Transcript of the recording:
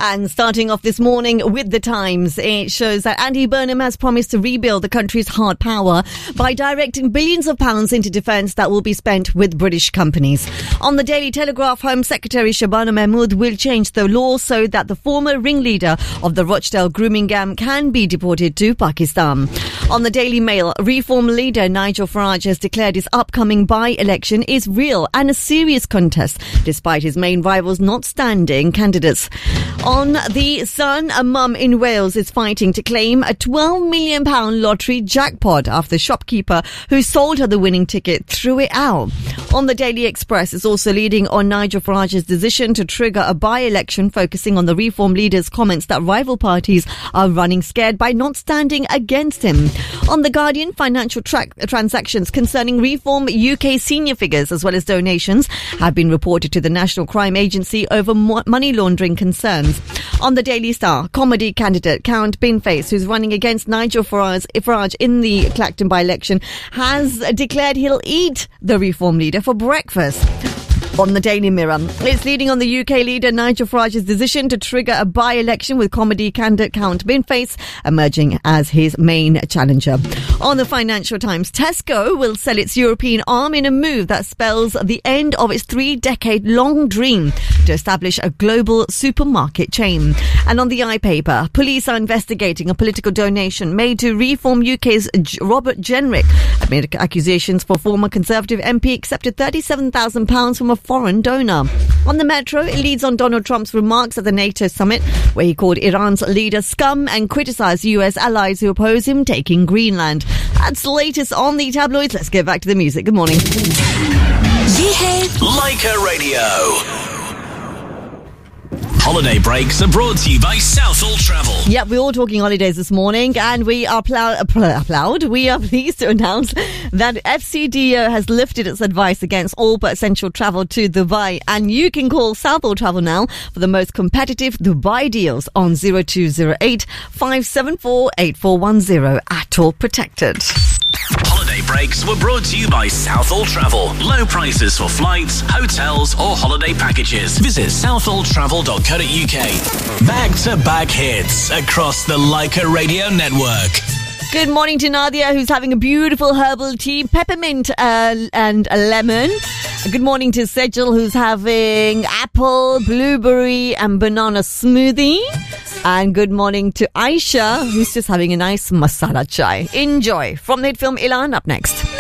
And starting off this morning with The Times, it shows that Andy Burnham has promised to rebuild the country's hard power by directing billions of pounds into defence that will be spent with British companies. On the Daily Telegraph, Home Secretary Shabana Mahmood will change the law so that the former ringleader of the Rochdale grooming gang can be deported to Pakistan. On the Daily Mail, Reform leader Nigel Farage has declared his upcoming by-election is real and a serious contest, despite his main rivals not standing candidates. On The Sun, a mum in Wales is fighting to claim a £12 million lottery jackpot after the shopkeeper who sold her the winning ticket threw it out. On the Daily Express, is also leading on Nigel Farage's decision to trigger a by-election, focusing on the Reform leader's comments that rival parties are running scared by not standing against him. On The Guardian, financial transactions concerning Reform UK senior figures as well as donations have been reported to the National Crime Agency over money laundering concerns. On the Daily Star, comedy candidate Count Binface, who's running against Nigel Farage in the Clacton by-election, has declared he'll eat the Reform leader for breakfast. On the Daily Mirror, it's leading on the UK leader Nigel Farage's decision to trigger a by-election, with comedy candidate Count Binface emerging as his main challenger. On the Financial Times, Tesco will sell its European arm in a move that spells the end of its 3-decade-long dream to establish a global supermarket chain. And on the iPaper, police are investigating a political donation made to Reform UK's Robert Jenrick amid accusations for former Conservative MP accepted £37,000 from a foreign donor. On the Metro, it leads on Donald Trump's remarks at the NATO summit, where he called Iran's leader scum and criticised US allies who oppose him taking Greenland. That's the latest on the tabloids. Let's get back to the music. Good morning. Leica Radio. Holiday breaks are brought to you by Southall Travel. Yep, we're all talking holidays this morning, and we are We are pleased to announce that FCDO has lifted its advice against all but essential travel to Dubai, and you can call Southall Travel now for the most competitive Dubai deals on 0208 574 8410. At all protected. Holiday breaks were brought to you by Southall Travel. Low prices for flights, hotels or holiday packages. Visit southalltravel.co.uk. Back-to-back hits across the Leica Radio network. Good morning to Nadia, who's having a beautiful herbal tea, peppermint and a lemon. Good morning to Sejal, who's having apple, blueberry and banana smoothie. And good morning to Aisha, who's just having a nice masala chai. Enjoy. From the hit film Ilan, up next.